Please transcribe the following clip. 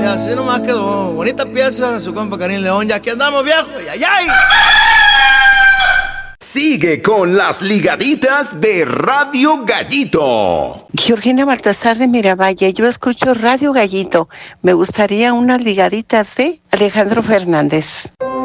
así nomás quedó. Bonita pieza, su compa Karim León. Ya aquí andamos, viejo. ¡Ay, ay! Sigue con las ligaditas de Radio Gallito. Georgina Baltasar de Miravalle, yo escucho Radio Gallito. Me gustaría unas ligaditas de Alejandro Fernández.